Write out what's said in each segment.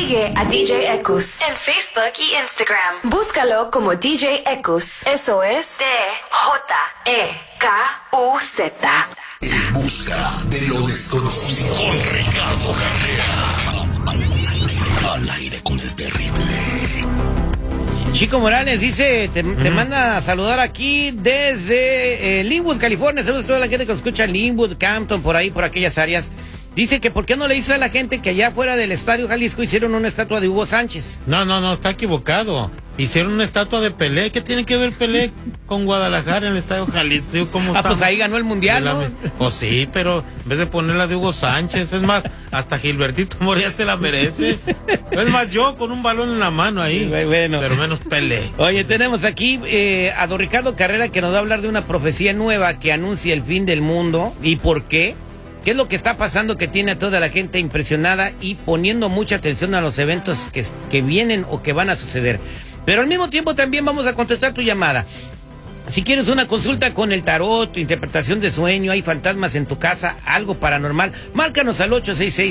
Sigue a DJ Ekus en Facebook y Instagram. Búscalo como DJ Ekus. Eso es DJEKUZ. En busca de lo desconocido. Con Ricardo Carrera. Al aire con el terrible. Chico Morales dice, te manda a saludar aquí desde Linwood, California. Saludos a toda la gente que nos escucha en Linwood, Campton, por ahí, por aquellas áreas. Dice que por qué no le dice a la gente que allá afuera del Estadio Jalisco hicieron una estatua de Hugo Sánchez. No, está equivocado. Hicieron una estatua de Pelé. ¿Qué tiene que ver Pelé con Guadalajara en el Estadio Jalisco? ¿Cómo está? Pues ahí ganó el Mundial, ¿no? Pues sí, pero en vez de ponerla de Hugo Sánchez, es más, hasta Gilbertito Moría se la merece. Es más, yo con un balón en la mano ahí, bueno, pero menos Pelé. Oye, tenemos aquí a don Ricardo Carrera, que nos va a hablar de una profecía nueva que anuncia el fin del mundo. ¿Y por qué? ¿Qué es lo que está pasando que tiene a toda la gente impresionada y poniendo mucha atención a los eventos que vienen o que van a suceder? Pero al mismo tiempo también vamos a contestar tu llamada. Si quieres una consulta con el tarot, tu interpretación de sueño, hay fantasmas en tu casa, algo paranormal, márcanos al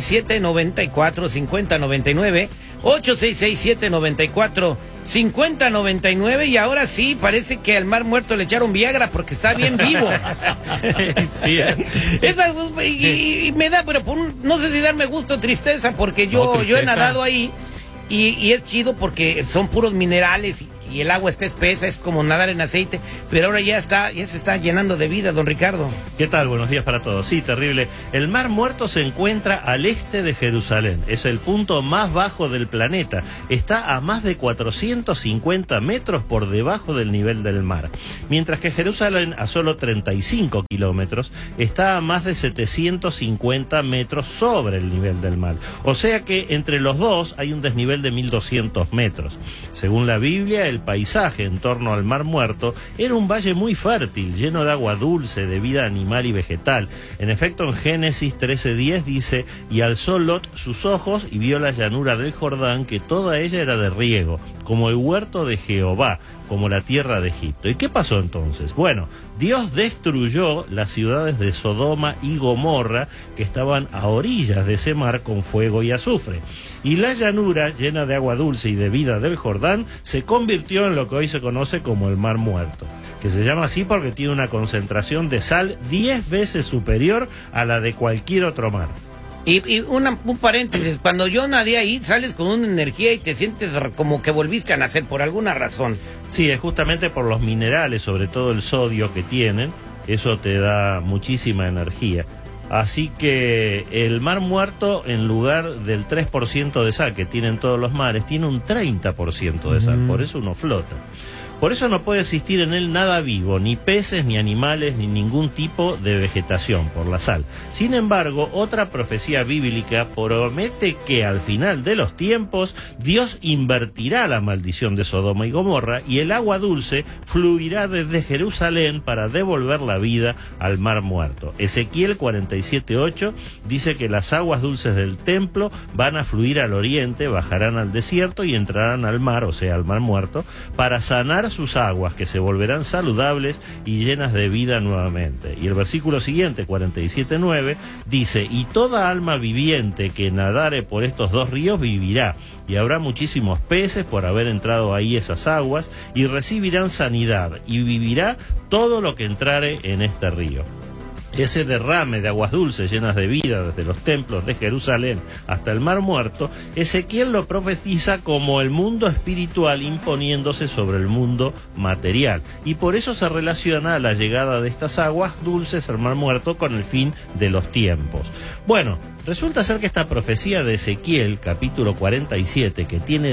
866-794-5099, 866-794-5099, y ahora sí, parece que al mar muerto le echaron Viagra porque está bien vivo. Sí, y me da, pero no sé si darme gusto o tristeza, porque yo he nadado ahí y es chido porque son puros minerales y el agua está espesa, es como nadar en aceite, pero ahora ya se está llenando de vida, don Ricardo. ¿Qué tal? Buenos días para todos. Sí, terrible. El Mar Muerto se encuentra al este de Jerusalén. Es el punto más bajo del planeta. Está a más de 450 metros por debajo del nivel del mar. Mientras que Jerusalén, a solo 35 kilómetros, está a más de 750 metros sobre el nivel del mar. O sea que entre los dos hay un desnivel de 1200 metros. Según la Biblia, el paisaje en torno al Mar Muerto era un valle muy fértil, lleno de agua dulce, de vida animal y vegetal. En efecto, en Génesis 13:10 dice: y alzó Lot sus ojos y vio la llanura del Jordán, que toda ella era de riego, como el huerto de Jehová, como la tierra de Egipto. ¿Y qué pasó entonces? Bueno, Dios destruyó las ciudades de Sodoma y Gomorra, que estaban a orillas de ese mar, con fuego y azufre. Y la llanura, llena de agua dulce y de vida del Jordán, se convirtió en lo que hoy se conoce como el Mar Muerto, que se llama así porque tiene una concentración de sal 10 veces superior a la de cualquier otro mar. Y un paréntesis, cuando yo nadé ahí, sales con una energía y te sientes como que volviste a nacer por alguna razón. Sí, es justamente por los minerales, sobre todo el sodio que tienen, eso te da muchísima energía. Así que el Mar Muerto, en lugar del 3% de sal que tienen todos los mares, tiene un 30% de sal, por eso uno flota. Por eso no puede existir en él nada vivo, ni peces, ni animales, ni ningún tipo de vegetación, por la sal. Sin embargo, otra profecía bíblica promete que al final de los tiempos Dios invertirá la maldición de Sodoma y Gomorra y el agua dulce fluirá desde Jerusalén para devolver la vida al Mar Muerto. Ezequiel 47:8 dice que las aguas dulces del templo van a fluir al oriente, bajarán al desierto y entrarán al mar, o sea, al Mar Muerto, para sanar sus aguas, que se volverán saludables y llenas de vida nuevamente. Y el versículo siguiente, 47:9, dice: y toda alma viviente que nadare por estos dos ríos vivirá, y habrá muchísimos peces por haber entrado ahí esas aguas, y recibirán sanidad, y vivirá todo lo que entrare en este río. Ese derrame de aguas dulces llenas de vida desde los templos de Jerusalén hasta el Mar Muerto, Ezequiel lo profetiza como el mundo espiritual imponiéndose sobre el mundo material. Y por eso se relaciona la llegada de estas aguas dulces al Mar Muerto con el fin de los tiempos. Bueno, resulta ser que esta profecía de Ezequiel, capítulo 47, que tiene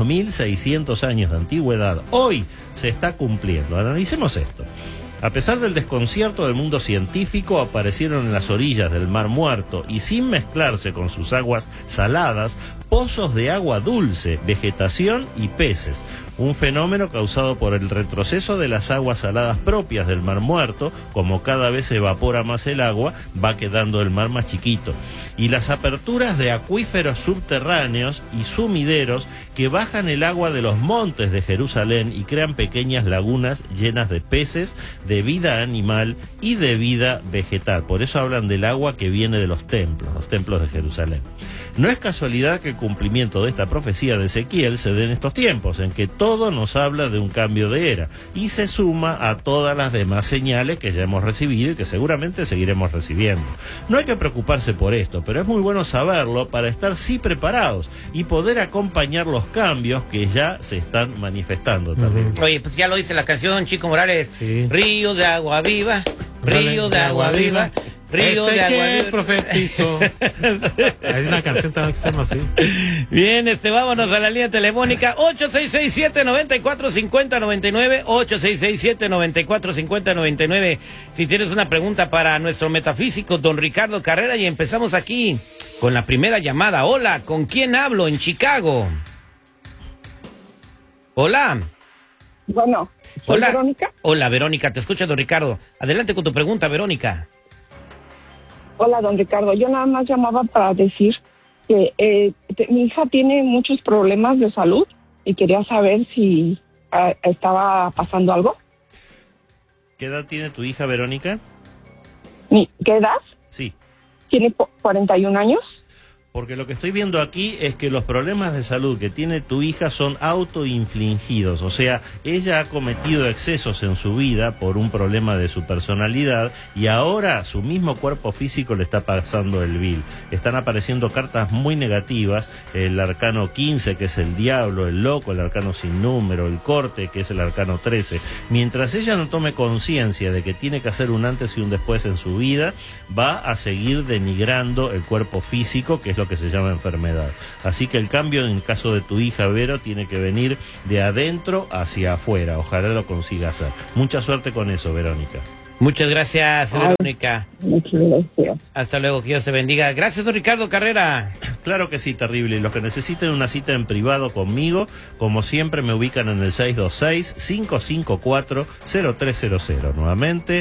2600 años de antigüedad, hoy se está cumpliendo. Analicemos esto. A pesar del desconcierto del mundo científico, aparecieron en las orillas del Mar Muerto y sin mezclarse con sus aguas saladas, pozos de agua dulce, vegetación y peces. Un fenómeno causado por el retroceso de las aguas saladas propias del Mar Muerto. Como cada vez se evapora más el agua, va quedando el mar más chiquito. Y las aperturas de acuíferos subterráneos y sumideros que bajan el agua de los montes de Jerusalén y crean pequeñas lagunas llenas de peces, de vida animal y de vida vegetal. Por eso hablan del agua que viene de los templos de Jerusalén. No es casualidad que el cumplimiento de esta profecía de Ezequiel se dé en estos tiempos, en que todo nos habla de un cambio de era, y se suma a todas las demás señales que ya hemos recibido y que seguramente seguiremos recibiendo. No hay que preocuparse por esto, pero es muy bueno saberlo para estar sí preparados y poder acompañar los cambios que ya se están manifestando también. Oye, pues ya lo dice la canción Chico Morales, sí. Río de agua viva, río de agua viva. Río de agua viva. Profetizó. Hay una canción también que se llama así. Bien, vámonos a la línea telefónica 8667-945099, 8667-945099. Si tienes una pregunta para nuestro metafísico don Ricardo Carrera, y empezamos aquí con la primera llamada. Hola, ¿con quién hablo en Chicago? Hola. Bueno, hola, Verónica. Hola, Verónica, te escucha don Ricardo. Adelante con tu pregunta, Verónica. Hola, don Ricardo. Yo nada más llamaba para decir que mi hija tiene muchos problemas de salud y quería saber si estaba pasando algo. ¿Qué edad tiene tu hija, Verónica? ¿Qué edad? Sí. Tiene 41 años. Porque lo que estoy viendo aquí es que los problemas de salud que tiene tu hija son autoinfligidos, o sea, ella ha cometido excesos en su vida por un problema de su personalidad y ahora su mismo cuerpo físico le está pasando el vil. Están apareciendo cartas muy negativas, el arcano 15, que es el diablo, el loco, el arcano sin número, el corte, que es el arcano 13. Mientras ella no tome conciencia de que tiene que hacer un antes y un después en su vida, va a seguir denigrando el cuerpo físico, que es lo que se llama enfermedad. Así que el cambio en el caso de tu hija, Vero, tiene que venir de adentro hacia afuera. Ojalá lo consiga hacer. Mucha suerte con eso, Verónica. Muchas gracias, Verónica. Muchas gracias. Hasta luego, que Dios te bendiga. Gracias, don Ricardo Carrera. Claro que sí, terrible. Y los que necesiten una cita en privado conmigo, como siempre, me ubican en el 626-554-0300. Nuevamente,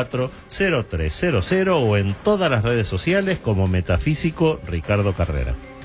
626-554-0300 o en todas las redes sociales como Metafísico Ricardo Carrera.